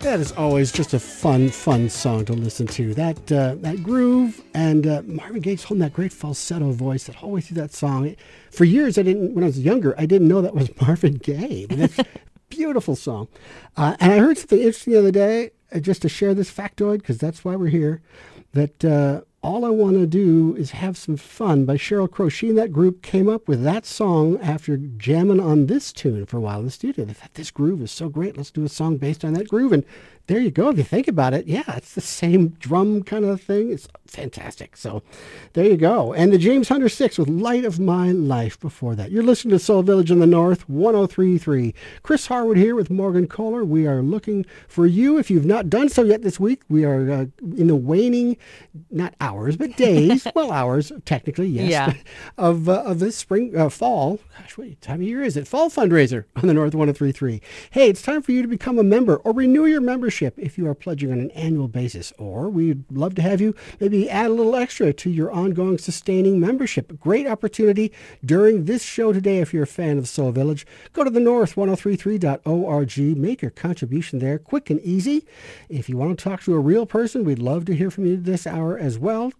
That is always just a fun song to listen to. That groove and Marvin Gaye's holding that great falsetto voice that always through that song. For years, when I was younger, I didn't know that was Marvin Gaye. I mean, that's a beautiful song. And I heard something interesting the other day, just to share this factoid, because that's why we're here, that All I Want to Do Is Have Some Fun by Sheryl Crow. She and that group came up with that song after jamming on this tune for a while in the studio. They thought, this groove is so great. Let's do a song based on that groove. And there you go. If you think about it, yeah, it's the same drum kind of thing. It's fantastic. So there you go. And the James Hunter 6 with Light of My Life before that. You're listening to Soul Village in the North, 103.3. Chris Harwood here with Morgan Kohler. We are looking for you. If you've not done so yet this week, we are in the waning, not hours, but days, well, hours, technically, yes, yeah. of this spring, fall, gosh, what time of year is it? Fall fundraiser on the North 103.3. Hey, it's time for you to become a member or renew your membership if you are pledging on an annual basis, or we'd love to have you maybe add a little extra to your ongoing sustaining membership. A great opportunity during this show today. If you're a fan of Soul Village, go to the north1033.org, make your contribution there, quick and easy. If you want to talk to a real person, we'd love to hear from you this hour as well.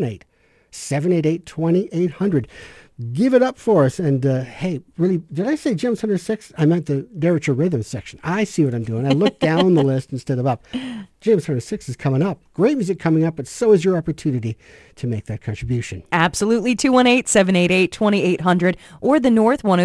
218-788-2800. Give it up for us. And hey, really, did I say James Hunter 6? I meant the Derricher Rhythm section. I see what I'm doing. I look down the list instead of up. James Hunter 6 is coming up. Great music coming up, but so is your opportunity to make that contribution. Absolutely. 218-788-2800 or the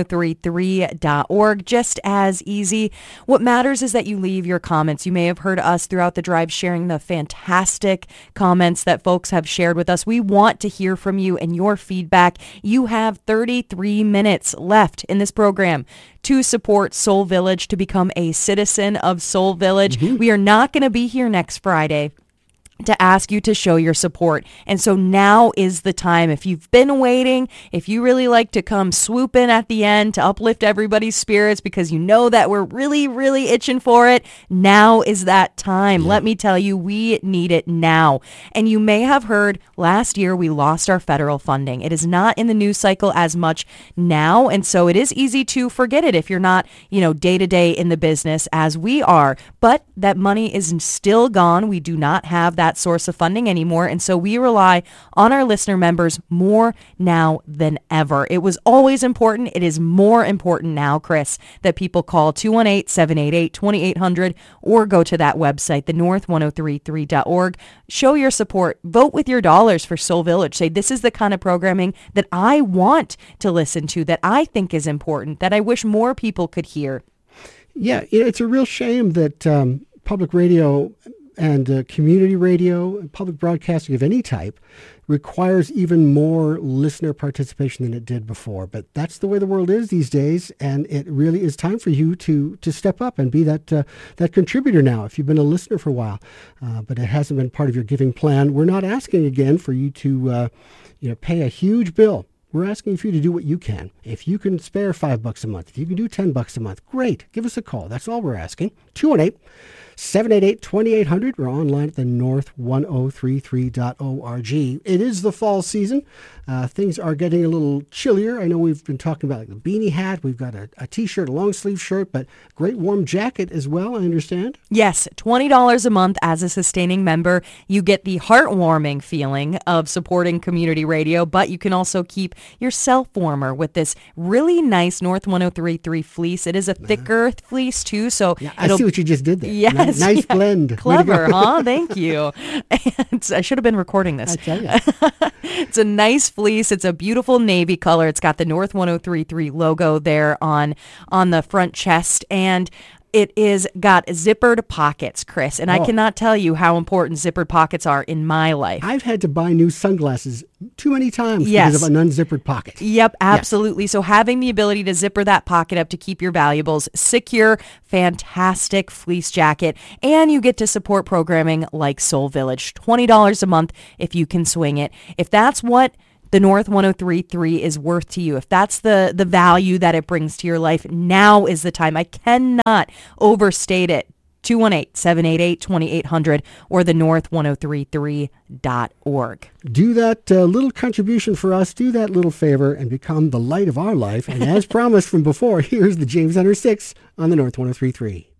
north1033.org. Just as easy. What matters is that you leave your comments. You may have heard us throughout the drive sharing the fantastic comments that folks have shared with us. We want to hear from you and your feedback. You have 33 minutes left in this program to support Soul Village, to become a citizen of Soul Village. Mm-hmm. We are not going to be here next Friday to ask you to show your support. And so now is the time. If you've been waiting, if you really like to come swoop in at the end to uplift everybody's spirits because you know that we're really, really itching for it, now is that time. Yeah. Let me tell you, we need it now. And you may have heard last year we lost our federal funding. It is not in the news cycle as much now. And so it is easy to forget it if you're not, day to day in the business as we are. But that money is still gone. We do not have that source of funding anymore. And so we rely on our listener members more now than ever. It was always important. It is more important now, Chris, that people call 218-788-2800 or go to that website, thenorth1033.org. Show your support. Vote with your dollars for Soul Village. Say, this is the kind of programming that I want to listen to, that I think is important, that I wish more people could hear. Yeah, it's a real shame that public radio and community radio and public broadcasting of any type requires even more listener participation than it did before. But that's the way the world is these days, and it really is time for you to step up and be that contributor now if you've been a listener for a while. But it hasn't been part of your giving plan. We're not asking again for you to pay a huge bill. We're asking for you to do what you can. If you can spare $5 a month, if you can do $10 a month, great. Give us a call. That's all we're asking. 218-788-2800. We're online at the north1033.org. It is the fall season. Things are getting a little chillier. I know we've been talking about the beanie hat. We've got a T-shirt, a long sleeve shirt, but great warm jacket as well, I understand. Yes, $20 a month as a sustaining member. You get the heartwarming feeling of supporting community radio, but you can also keep yourself warmer with this really nice North 103.3 fleece. It is a thicker fleece too, so yeah, I see what you just did there. Yes, nice blend. Clever, huh? Thank you. And I should have been recording this. I tell you. It's a nice fleece. It's a beautiful navy color. It's got the North 103.3 logo there on the front chest, and it is got zippered pockets, Chris, and I cannot tell you how important zippered pockets are in my life. I've had to buy new sunglasses too many times because of an unzippered pocket. Yep, absolutely. Yes. So having the ability to zipper that pocket up to keep your valuables secure, fantastic fleece jacket, and you get to support programming like Soul Village. $20 a month if you can swing it. If that's what the North 103.3 is worth to you, if that's the value that it brings to your life, now is the time. I cannot overstate it. 218-788-2800 or the north1033.org. Do that little contribution for us. Do that little favor and become the light of our life. And as promised from before, here's the James Hunter 6 on the North 103.3.